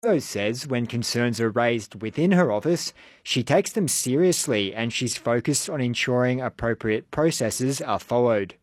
Rose says when concerns are raised within her office, she takes them seriously and she's focused on ensuring appropriate processes are followed.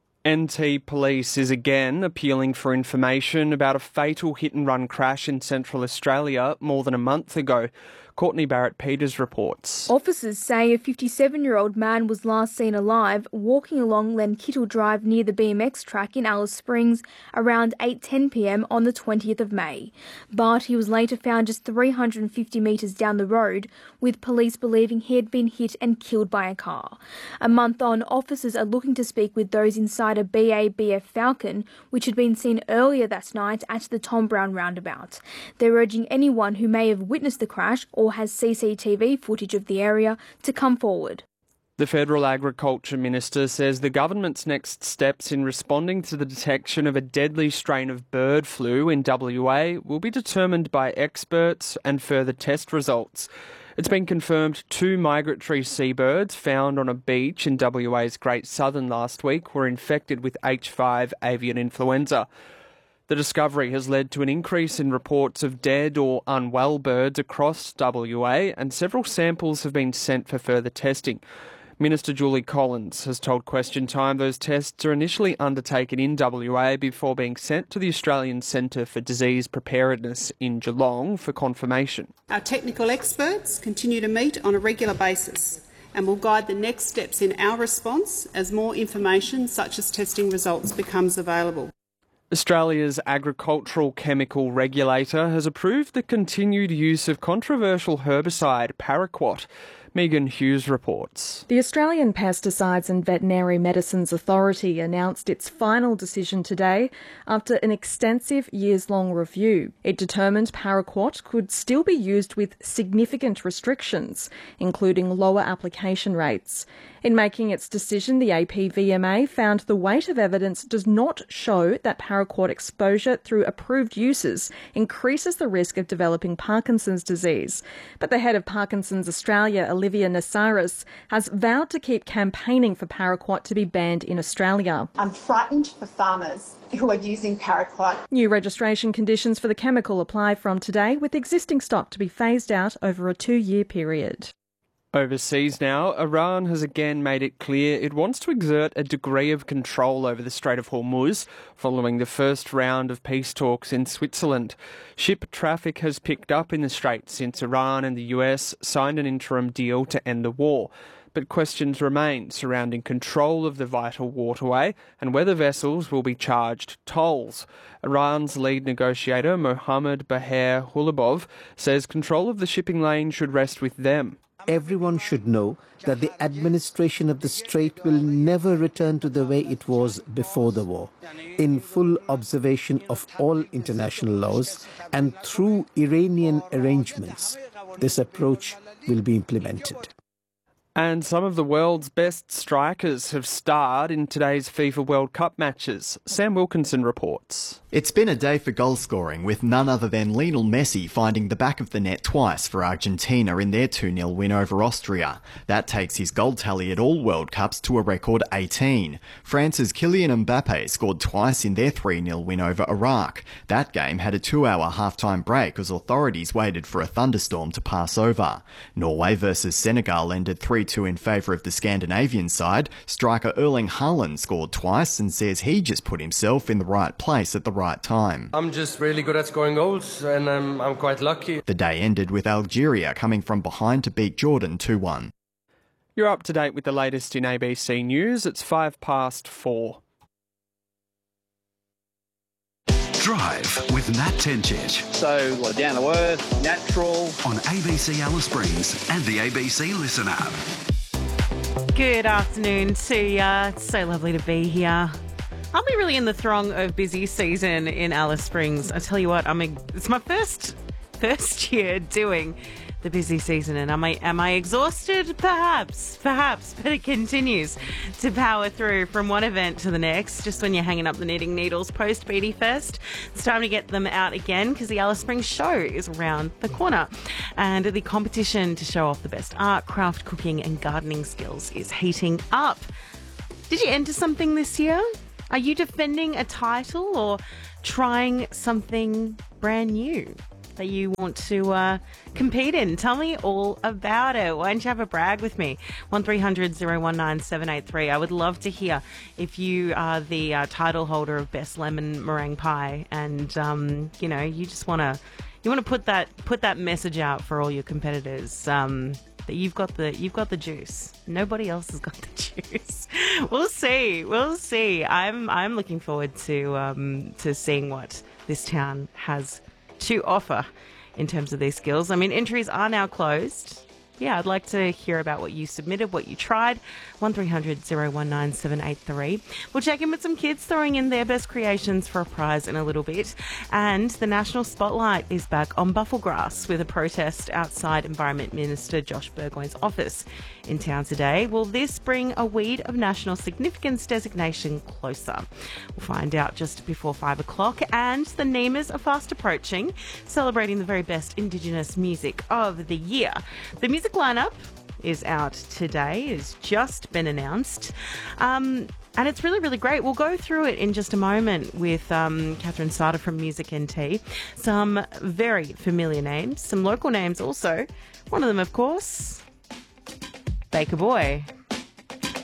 NT Police is again appealing for information about a fatal hit-and-run crash in Central Australia more than a month ago. Courtney Barrett-Peters reports. Officers say a 57-year-old man was last seen alive walking along Len Kittle Drive near the BMX track in Alice Springs around 8:10 p.m. on the 20th of May. But he was later found just 350 metres down the road, with police believing he had been hit and killed by a car. A month on, officers are looking to speak with those inside a BA-BF Falcon, which had been seen earlier that night at the Tom Brown roundabout. They're urging anyone who may have witnessed the crash or has CCTV footage of the area to come forward. The Federal Agriculture Minister says the government's next steps in responding to the detection of a deadly strain of bird flu in WA will be determined by experts and further test results. It's been confirmed 2 migratory seabirds found on a beach in WA's Great Southern last week were infected with H5 avian influenza. The discovery has led to an increase in reports of dead or unwell birds across WA, and several samples have been sent for further testing. Minister Julie Collins has told Question Time those tests are initially undertaken in WA before being sent to the Australian Centre for Disease Preparedness in Geelong for confirmation. Our technical experts continue to meet on a regular basis and will guide the next steps in our response as more information such as testing results becomes available. Australia's agricultural chemical regulator has approved the continued use of controversial herbicide paraquat. Megan Hughes reports. The Australian Pesticides and Veterinary Medicines Authority announced its final decision today after an extensive years-long review. It determined paraquat could still be used with significant restrictions, including lower application rates. In making its decision, the APVMA found the weight of evidence does not show that paraquat exposure through approved uses increases the risk of developing Parkinson's disease. But the head of Parkinson's Australia, Olivia Nasaris, has vowed to keep campaigning for paraquat to be banned in Australia. I'm frightened for farmers who are using paraquat. New registration conditions for the chemical apply from today, with existing stock to be phased out over a 2-year period. Overseas now, Iran has again made it clear it wants to exert a degree of control over the Strait of Hormuz following the first round of peace talks in Switzerland. Ship traffic has picked up in the strait since Iran and the US signed an interim deal to end the war. But questions remain surrounding control of the vital waterway and whether vessels will be charged tolls. Iran's lead negotiator, Mohammad Baher Hulabov, says control of the shipping lane should rest with them. Everyone should know that the administration of the strait will never return to the way it was before the war, in full observation of all international laws and through Iranian arrangements. This approach will be implemented. And some of the world's best strikers have starred in today's FIFA World Cup matches. Sam Wilkinson reports. It's been a day for goal scoring, with none other than Lionel Messi finding the back of the net twice for Argentina in their 2-0 win over Austria. That takes his goal tally at all World Cups to a record 18. France's Kylian Mbappe scored twice in their 3-0 win over Iraq. That game had a 2-hour half-time break as authorities waited for a thunderstorm to pass over. Norway versus Senegal ended 3-2 in favour of the Scandinavian side. Striker Erling Haaland scored twice and says he just put himself in the right place at the right time. I'm just really good at scoring goals and I'm quite lucky. The day ended with Algeria coming from behind to beat Jordan 2-1. You're up to date with the latest in ABC News. It's 4:05. Drive with Matt Tencic. So, down to earth, natural. On ABC Alice Springs and the ABC Listen app. Good afternoon to you. It's so lovely to be here. Aren't we really in the throng of busy season in Alice Springs? I tell you what, it's my first year doing the busy season, and am I exhausted? Perhaps, but it continues to power through from one event to the next. Just when you're hanging up the knitting needles post Beatty Fest, it's time to get them out again because the Alice Springs show is around the corner, and the competition to show off the best art, craft, cooking, and gardening skills is heating up. Did you enter something this year? Are you defending a title or trying something brand new? that you want to compete in. Tell me all about it. Why don't you have a brag with me? 1300 019 783. I would love to hear if you are the title holder of Best Lemon Meringue Pie, and you just want to put that message out for all your competitors. That you've got the juice. Nobody else has got the juice. We'll see. I'm looking forward to seeing what this town has to offer in terms of these skills. I mean, entries are now closed. Yeah, I'd like to hear about what you submitted, what you tried. 1300 019 783. We'll check in with some kids throwing in their best creations for a prize in a little bit. And the national spotlight is back on Bufflegrass with a protest outside Environment Minister Josh Burgoyne's office in town today. Will this bring a Weed of National Significance designation closer? We'll find out just before 5 o'clock. And the Nemas are fast approaching, celebrating the very best Indigenous music of the year. The music lineup is out today. It's just been announced. And it's really, really great. We'll go through it in just a moment with Catherine Sarter from Music NT. Some very familiar names, some local names also. One of them, of course, Baker Boy.